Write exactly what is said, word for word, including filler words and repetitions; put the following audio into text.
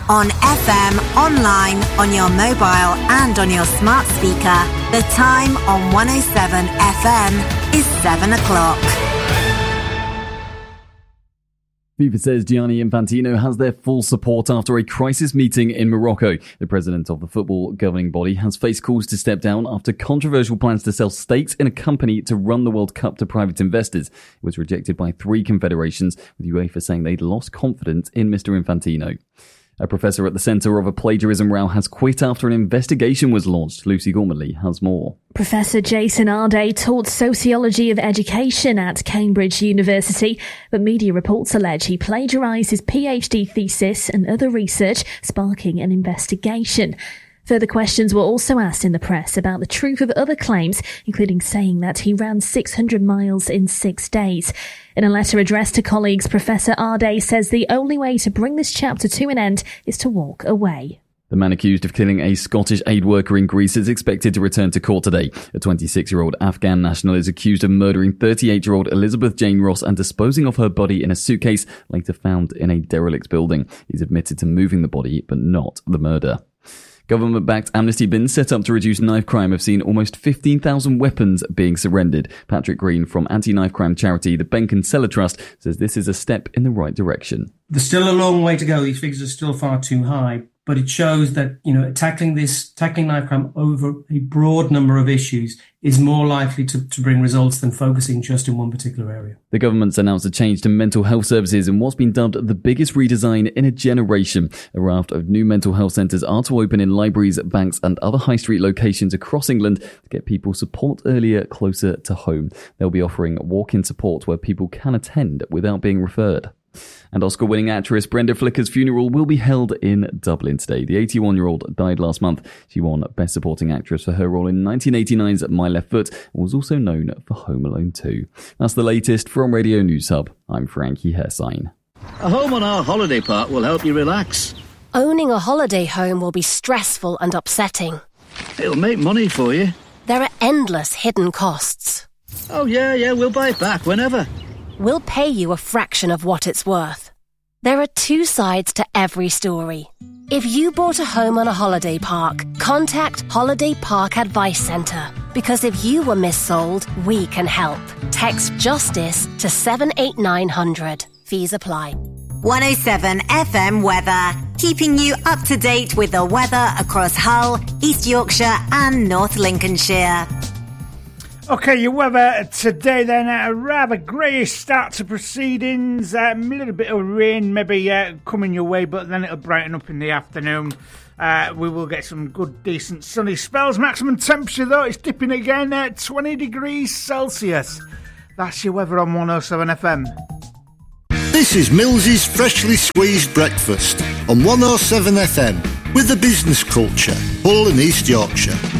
On F M, online, on your mobile and on your smart speaker. The time on one oh seven F M is seven o'clock. FIFA says Gianni Infantino has their full support after a crisis meeting in Morocco. The president of the football governing body has faced calls to step down after controversial plans to sell stakes in a company to run the World Cup to private investors. It was rejected by three confederations, with UEFA saying they'd lost confidence in Mister Infantino. A professor at the centre of a plagiarism row has quit after an investigation was launched. Lucy Gormley has more. Professor Jason Arday taught sociology of education at Cambridge University, but media reports allege he plagiarised his PhD thesis and other research, sparking an investigation. Further questions were also asked in the press about the truth of other claims, including saying that he ran six hundred miles in six days. In a letter addressed to colleagues, Professor Arday says the only way to bring this chapter to an end is to walk away. The man accused of killing a Scottish aid worker in Greece is expected to return to court today. A twenty-six-year-old Afghan national is accused of murdering thirty-eight-year-old Elizabeth Jane Ross and disposing of her body in a suitcase later found in a derelict building. He's admitted to moving the body, but not the murder. Government-backed amnesty bins set up to reduce knife crime have seen almost fifteen thousand weapons being surrendered. Patrick Green from anti-knife crime charity the Bank and Cellar Trust says this is a step in the right direction. There's still a long way to go. These figures are still far too high. But it shows that, you know, tackling this, tackling knife crime over a broad number of issues is more likely to, to bring results than focusing just in one particular area. The government's announced a change to mental health services in what's been dubbed the biggest redesign in a generation. A raft of new mental health centres are to open in libraries, banks and other high street locations across England to get people support earlier, closer to home. They'll be offering walk-in support where people can attend without being referred. And Oscar-winning actress Brenda Flicker's funeral will be held in Dublin today. The eighty-one-year-old died last month. She won Best Supporting Actress for her role in nineteen eighty-nine's My Left Foot and was also known for Home Alone two. That's the latest from Radio News Hub. I'm Frankie Hersign. A home on our holiday park will help you relax. Owning a holiday home will be stressful and upsetting. It'll make money for you. There are endless hidden costs. Oh yeah, yeah, we'll buy it back whenever. We'll pay you a fraction of what it's worth. There are two sides to every story. If you bought a home on a holiday park, contact Holiday Park Advice Centre. Because if you were missold, we can help. Text JUSTICE to seven eight nine hundred. Fees apply. one oh seven F M weather, keeping you up to date with the weather across Hull, East Yorkshire and North Lincolnshire. OK, your weather today then, a rather greyish start to proceedings, uh, a little bit of rain maybe uh, coming your way, but then it'll brighten up in the afternoon. Uh, we will get some good, decent sunny spells. Maximum temperature though, it's dipping again at twenty degrees Celsius. That's your weather on one oh seven F M. This is Mills's Freshly Squeezed Breakfast on one oh seven F M with the business culture, Hull and East Yorkshire.